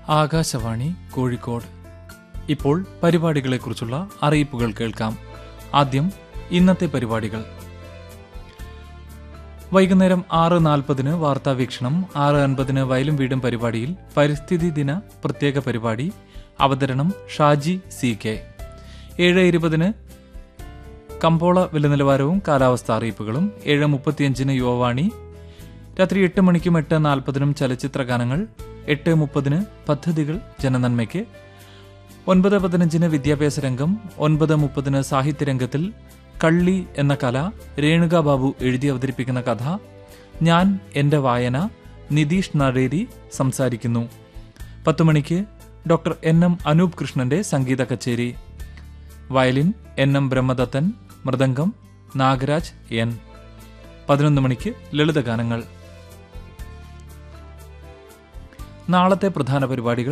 ആകാശവാണി കോഴിക്കോട്. ഇപ്പോൾ പരിപാടികളെക്കുറിച്ചുള്ള അറിയിപ്പുകൾ കേൾക്കാം. ആദ്യം ഇന്നത്തെ പരിപാടികൾ. വൈകുന്നേരം 6:40 വാർത്താവീക്ഷണം, 6:50 വയലും വീടും പരിപാടിയിൽ പരിസ്ഥിതി ദിന പ്രത്യേക പരിപാടി, അവതരണം ഷാജി CK. 7:20 കമ്പോള വില നിലവാരവും കാലാവസ്ഥാ അറിയിപ്പുകളും, 7:35 യുവവാണി, രാത്രി 8 മണിക്കും 8:40 ചലച്ചിത്ര ഗാനങ്ങൾ, 8:30 പദ്ധതികൾ ജനനന്മയ്ക്ക്, 9:15 വിദ്യാഭ്യാസ രംഗം, 9:30 സാഹിത്യരംഗത്തിൽ കള്ളി എന്ന കല, രേണുക ബാബു എഴുതി അവതരിപ്പിക്കുന്ന കഥ, ഞാൻ എന്റെ വായന, നിതീഷ് നടേരി സംസാരിക്കുന്നു. 10 മണിക്ക് ഡോക്ടർ NM അനൂപ് കൃഷ്ണന്റെ സംഗീത കച്ചേരി, violin NM Brahmadathan, mridangam Nagaraj N. 11 മണിക്ക് ലളിതഗാനങ്ങൾ. നാളത്തെ പ്രധാന പരിപാടികൾ: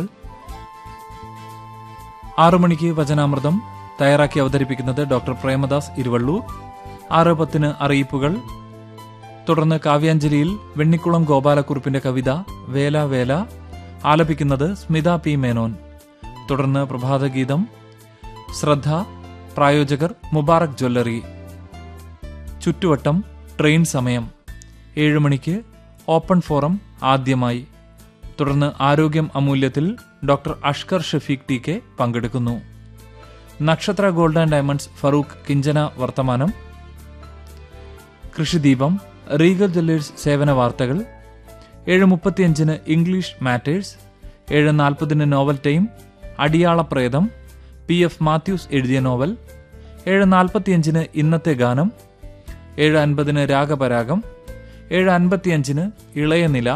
6 മണിക്ക് വചനാമൃതം തയ്യാറാക്കി അവതരിപ്പിക്കുന്നത് ഡോക്ടർ പ്രേമദാസ് ഇരുവള്ളൂർ. 6:10 അറിയിപ്പുകൾ. തുടർന്ന് കാവ്യാഞ്ജലിയിൽ വെണ്ണിക്കുളം ഗോപാലക്കുറുപ്പിന്റെ കവിത വേല വേല ആലപിക്കുന്നത് സ്മിത P. മേനോൻ. തുടർന്ന് പ്രഭാതഗീതം, ശ്രദ്ധ, പ്രായോജകർ മുബാറക് ജ്വല്ലറി, ചുറ്റുവട്ടം, ട്രെയിൻ സമയം. 7 മണിക്ക് ഓപ്പൺ ഫോറം ആദ്യമായി. തുടർന്ന് ആരോഗ്യം അമൂല്യത്തിൽ ഡോക്ടർ അഷ്കർ ഷഫീഖ് TK പങ്കെടുക്കുന്നു. നക്ഷത്ര ഗോൾഡ് ആൻഡ് ഡയമണ്ട്സ് ഫറൂഖ് കിഞ്ചന വർത്തമാനം, കൃഷിദീപം, റീഗൽ ജ്വല്ലേഴ്സ് സേവന വാർത്തകൾ. 7:35 English matters. 7:40 novel time, അടിയാളപ്രേതം, PF Mathews എഴുതിയ നോവൽ. 7:45 ഇന്നത്തെ ഗാനം. 7:50 രാഗപരാഗം. 7:55 ഇളയനില.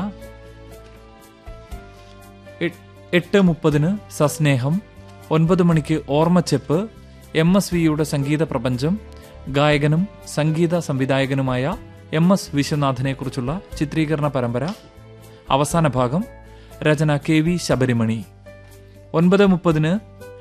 8:30 സസ്നേഹം. 9 മണിക്ക് ഓർമ്മച്ചെപ്പ്, MSVയുടെ സംഗീത പ്രപഞ്ചം, ഗായകനും സംഗീത സംവിധായകനുമായ MS വിശ്വനാഥനെക്കുറിച്ചുള്ള ചിത്രീകരണ പരമ്പര, അവസാന ഭാഗം, രചന KV ശബരിമണി. 9:30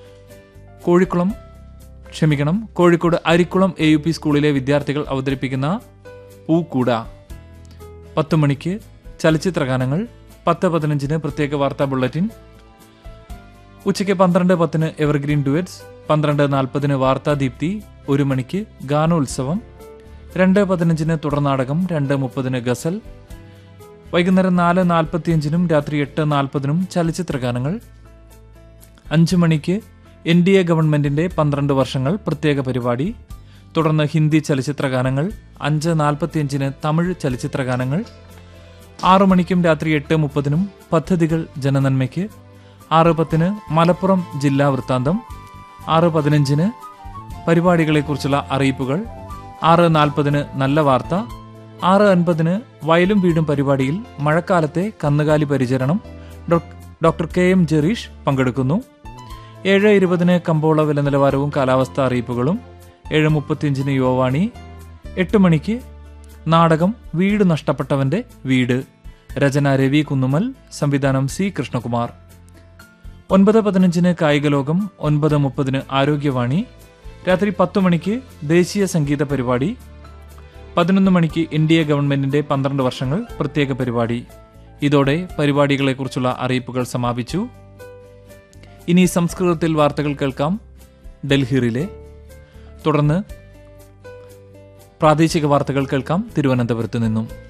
കോഴിക്കോട് അരിക്കുളം AUP സ്കൂളിലെ വിദ്യാർത്ഥികൾ അവതരിപ്പിക്കുന്ന പൂക്കൂട. 10 മണിക്ക് ചലച്ചിത്രഗാനങ്ങൾ. 10:15 പ്രത്യേക വാർത്താ ബുള്ളറ്റിൻ. ഉച്ചയ്ക്ക് 12:10 എവർഗ്രീൻ ഡുവറ്റ്സ്. 12:40 വാർത്താദീപ്തി. 1 മണിക്ക് ഗാനോത്സവം. 2:15 തുടർനാടകം. 2:30 ഗസൽ. വൈകുന്നേരം 4:45 രാത്രി 8:40 ചലച്ചിത്രഗാനങ്ങൾ. 5 മണിക്ക് NDA ഗവൺമെന്റിന്റെ 12 വർഷങ്ങൾ പ്രത്യേക പരിപാടി. തുടർന്ന് ഹിന്ദി ചലച്ചിത്രഗാനങ്ങൾ. 5:45 തമിഴ് ചലച്ചിത്രഗാനങ്ങൾ. 6 മണിക്കും രാത്രി 8:30 പദ്ധതികൾ ജനനന്മയ്ക്ക്. 6:10 മലപ്പുറം ജില്ലാ വൃത്താന്തം. 6:15 പരിപാടികളെക്കുറിച്ചുള്ള അറിയിപ്പുകൾ. 6:40 നല്ല വാർത്ത. 6:50 വയലും വീടും പരിപാടിയിൽ മഴക്കാലത്തെ കന്നുകാലി പരിചരണം, ഡോക്ടർ KM ജെറീഷ് പങ്കെടുക്കുന്നു. 7:20 കമ്പോള വില നിലവാരവും കാലാവസ്ഥാ അറിയിപ്പുകളും. 7:35 യുവവാണി. 8 മണിക്ക് നാടകം വീട് നഷ്ടപ്പെട്ടവന്റെ വീട്, രചന രവി കുന്നുമൽ, സംവിധാനം C. കൃഷ്ണകുമാർ. 9:15 കായികലോകം. 9:30 ആരോഗ്യവാണി. രാത്രി 10 മണിക്ക് ദേശീയ സംഗീത പരിപാടി. 11 മണിക്ക് NDA ഗവൺമെന്റിന്റെ 12 വർഷങ്ങൾ പ്രത്യേക പരിപാടി. ഇതോടെ പരിപാടികളെക്കുറിച്ചുള്ള അറിയിപ്പുകൾ സമാപിച്ചു. ഇനി സംസ്കൃതത്തിൽ വാർത്തകൾ കേൾക്കാം ഡൽഹിയിലെ. തുടർന്ന് പ്രാദേശിക വാർത്തകൾ കേൾക്കാം തിരുവനന്തപുരത്ത് നിന്നും.